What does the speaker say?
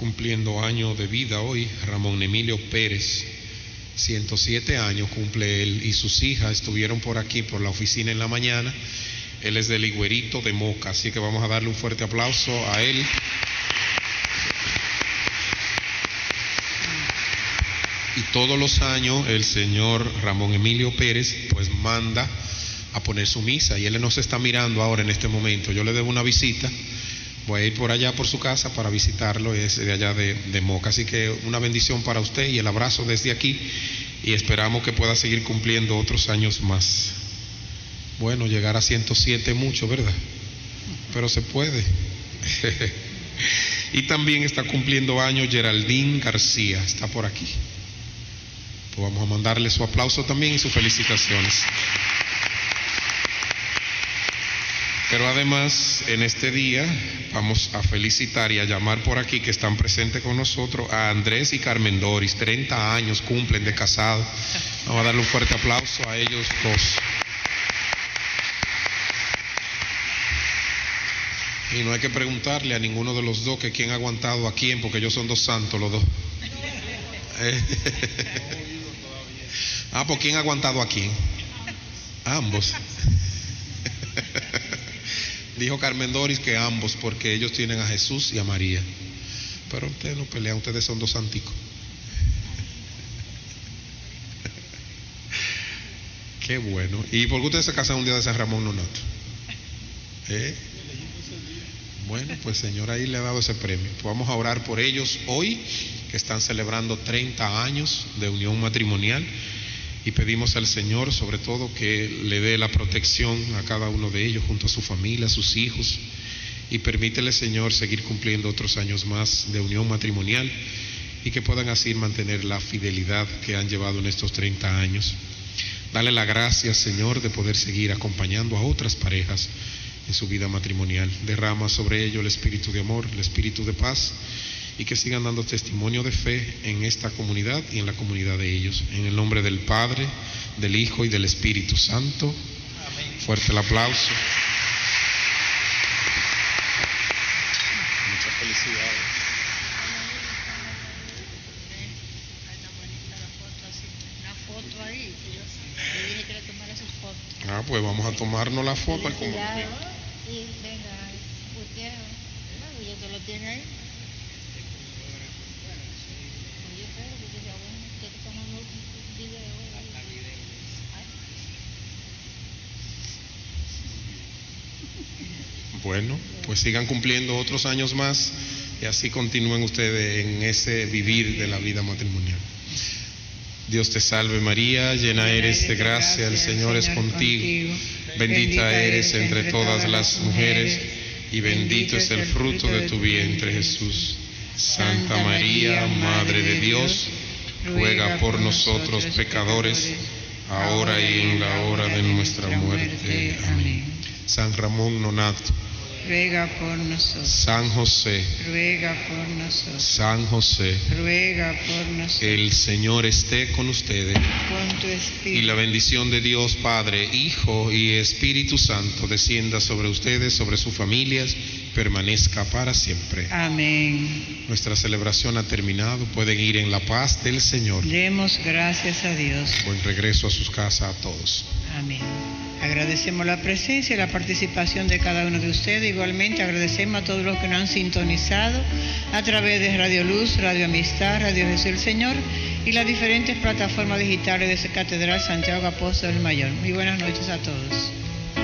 cumpliendo años de vida hoy, Ramón Emilio Pérez, 107 años cumple él, y sus hijas estuvieron por aquí, por la oficina en la mañana. Él es del Higuerito de Moca, así que vamos a darle un fuerte aplauso a él. Y todos los años el señor Ramón Emilio Pérez pues manda a poner su misa, y él nos está mirando ahora en este momento. Yo le debo una visita, voy a ir por allá por su casa para visitarlo, es de allá de Moca, así que una bendición para usted y el abrazo desde aquí, y esperamos que pueda seguir cumpliendo otros años más. Bueno, llegar a 107 mucho, ¿verdad? Pero se puede. Y también está cumpliendo años Geraldine García, está por aquí. Pues vamos a mandarle su aplauso también y sus felicitaciones. Pero además, en este día vamos a felicitar y a llamar por aquí, que están presentes con nosotros, a Andrés y Carmen Doris. 30 años cumplen de casado. Vamos a darle un fuerte aplauso a ellos dos. Y no hay que preguntarle a ninguno de los dos que quién ha aguantado a quién, porque ellos son dos santos los dos. Pues ¿quién ha aguantado a quién? Ambos. Dijo Carmen Doris que ambos, porque ellos tienen a Jesús y a María. Pero ustedes no pelean, ustedes son dos santicos. Qué bueno. ¿Y por qué ustedes se casan un día de San Ramón Nonato? Bueno, pues Señor ahí le ha dado ese premio. Pues vamos a orar por ellos hoy, que están celebrando 30 años de unión matrimonial, y pedimos al Señor sobre todo que le dé la protección a cada uno de ellos junto a su familia, a sus hijos, y permítele, Señor, seguir cumpliendo otros años más de unión matrimonial, y que puedan así mantener la fidelidad que han llevado en estos 30 años. Dale la gracia, Señor, de poder seguir acompañando a otras parejas en su vida matrimonial. Derrama sobre ellos el espíritu de amor, el espíritu de paz, y que sigan dando testimonio de fe en esta comunidad y en la comunidad de ellos. En el nombre del Padre, del Hijo y del Espíritu Santo. Amén. Fuerte el aplauso. Muchas felicidades. Pues vamos a tomarnos la foto. Como... Sí, venga, usted, ya te lo tiene ahí. Bueno, pues sigan cumpliendo otros años más, y así continúen ustedes en ese vivir de la vida matrimonial. Dios te salve María, llena eres de gracia, el Señor es contigo. Bendita eres entre todas las mujeres, y bendito es el fruto de tu vientre, Jesús. Santa María, Madre de Dios, ruega por nosotros pecadores, ahora y en la hora de nuestra muerte. Amén. San Ramón Nonato, ruega por nosotros. San José, ruega por nosotros. San José, ruega por nosotros. El Señor esté con ustedes. Con tu espíritu. Y la bendición de Dios Padre, Hijo y Espíritu Santo descienda sobre ustedes, sobre sus familias, permanezca para siempre. Amén. Nuestra celebración ha terminado. Pueden ir en la paz del Señor. Demos gracias a Dios. Buen regreso a sus casas a todos. Amén. Agradecemos la presencia y la participación de cada uno de ustedes. Igualmente agradecemos a todos los que nos han sintonizado a través de Radio Luz, Radio Amistad, Radio Jesús el Señor y las diferentes plataformas digitales de Catedral Santiago Apóstol el Mayor. Muy buenas noches a todos.